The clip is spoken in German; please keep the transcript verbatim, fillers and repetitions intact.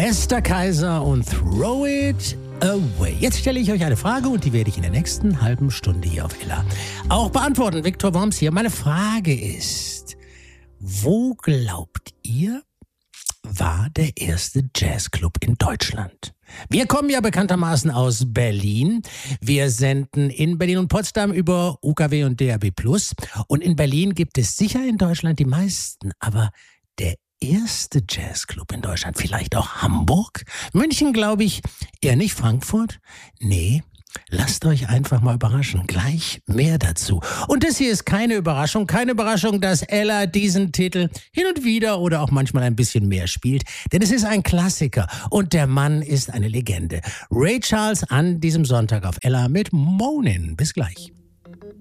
Esther Kaiser und Throw It Away. Jetzt stelle ich euch eine Frage und die werde ich in der nächsten halben Stunde hier auf Ella auch beantworten. Viktor Worms hier. Meine Frage ist, wo glaubt ihr, war der erste Jazzclub in Deutschland? Wir kommen ja bekanntermaßen aus Berlin. Wir senden in Berlin und Potsdam über U K W und D A B plus. Und in Berlin gibt es sicher in Deutschland die meisten. Aber der erste Jazzclub in Deutschland, vielleicht auch Hamburg? München, glaube ich, eher nicht. Frankfurt? Nee. Lasst euch einfach mal überraschen. Gleich mehr dazu. Und das hier ist keine Überraschung. Keine Überraschung, dass Ella diesen Titel hin und wieder oder auch manchmal ein bisschen mehr spielt. Denn es ist ein Klassiker. Und der Mann ist eine Legende. Ray Charles an diesem Sonntag auf Ella mit Moanin'. Bis gleich.